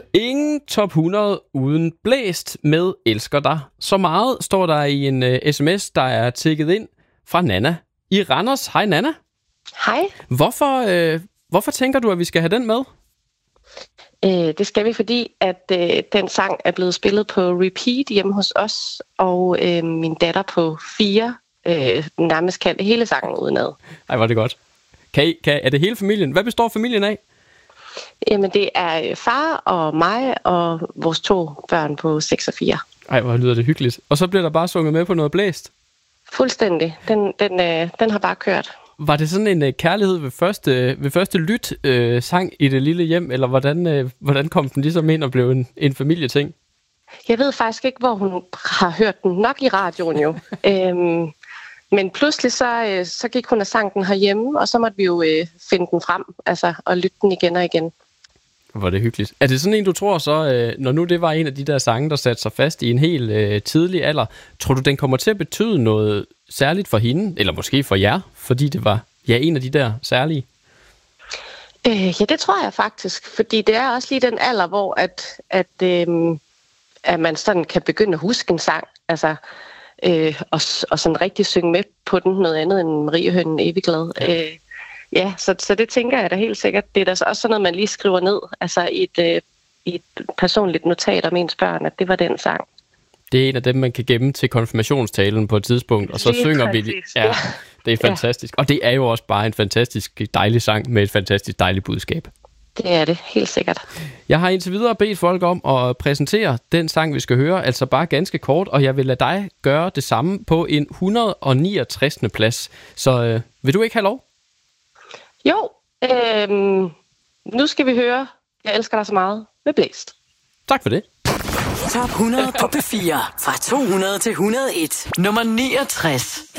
Ingen top 100 uden Blæst med Elsker dig. Så meget står der i en sms, der er tikket ind fra Nana i Randers. Hej Nana. Hej. Hvorfor tænker du, at vi skal have den med? Det skal vi, fordi at den sang er blevet spillet på repeat hjemme hos os, og min datter på 4 nærmest kan hele sangen udenad. Ej, var det godt. Er det hele familien? Hvad består familien af? Jamen, det er far og mig og vores 2 børn på 6 og 4. Ej, hvor lyder det hyggeligt. Og så bliver der bare sunget med på noget Blæst? Fuldstændig. Den har bare kørt. Var det sådan en kærlighed ved første lyt sang i det lille hjem, eller hvordan kom den ligesom ind og blev en familieting? Jeg ved faktisk ikke, hvor hun har hørt den. Nok i radioen jo. Men pludselig så gik hun og sang den herhjemme, og så måtte vi jo finde den frem, og lytte den igen og igen. Hvor det hyggeligt. Er det sådan en, du tror så, når nu det var en af de der sange, der satte sig fast i en helt tidlig alder, tror du, den kommer til at betyde noget særligt for hende, eller måske for jer, fordi det var en af de der særlige? Ja, det tror jeg faktisk, fordi det er også lige den alder, hvor at man sådan kan begynde at huske en sang, og sådan rigtig synge med på den, noget andet end Mariehønen evig glad. Ja, så det tænker jeg da helt sikkert. Det er da også sådan noget, man lige skriver ned, i et personligt notat om ens børn, at det var den sang. Det er en af dem, man kan gemme til konfirmationstalen på et tidspunkt, og så synger vi det. Ja, det er fantastisk. Og det er jo også bare en fantastisk dejlig sang med et fantastisk dejligt budskab. Det er det, helt sikkert. Jeg har indtil videre bedt folk om at præsentere den sang, vi skal høre, altså bare ganske kort, og jeg vil lade dig gøre det samme på en 169. plads. Så vil du ikke have lov? Jo, nu skal vi høre Jeg elsker dig så meget med Blæst. Tak for det. Top 100 på P4 fra 200 til 101. Nummer 69.